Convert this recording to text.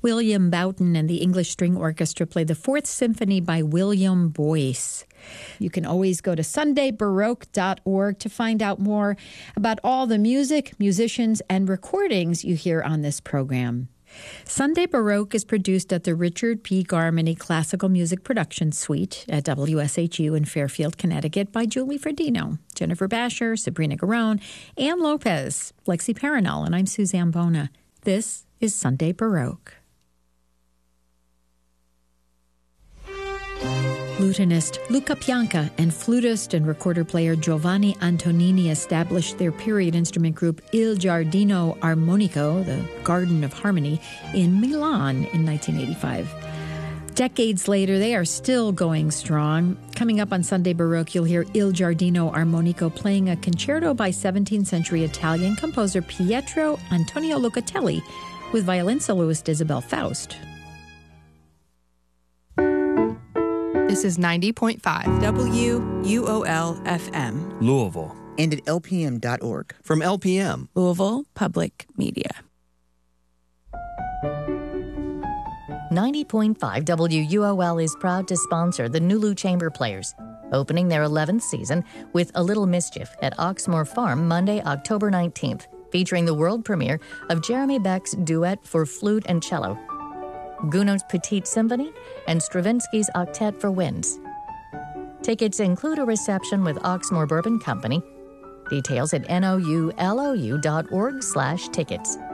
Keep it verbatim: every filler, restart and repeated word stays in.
William Boughton and the English String Orchestra play the Fourth Symphony by William Boyce. You can always go to sunday baroque dot org to find out more about all the music, musicians, and recordings you hear on this program. Sunday Baroque is produced at the Richard P. Garmany Classical Music Production Suite at W S H U in Fairfield, Connecticut by Julie Ferdino, Jennifer Basher, Sabrina Garone, Ann Lopez, Lexi Paranol, and I'm Suzanne Bona. This is Sunday Baroque. Flutinist Luca Pianca and flutist and recorder-player Giovanni Antonini established their period instrument group Il Giardino Armonico, the Garden of Harmony, in Milan in nineteen eighty-five. Decades later, they are still going strong. Coming up on Sunday Baroque, you'll hear Il Giardino Armonico playing a concerto by seventeenth century Italian composer Pietro Antonio Locatelli with violin soloist Isabel Faust. This is ninety point five W U O L F M. Louisville. And at L P M dot org. From L P M. Louisville Public Media. ninety point five W U O L is proud to sponsor the Nulu Chamber Players, opening their eleventh season with A Little Mischief at Oxmoor Farm Monday, October nineteenth, featuring the world premiere of Jeremy Beck's duet for flute and cello, Gounod's Petite Symphony, and Stravinsky's Octet for Winds. Tickets include a reception with Oxmoor Bourbon Company. Details at noulou dot org slash tickets.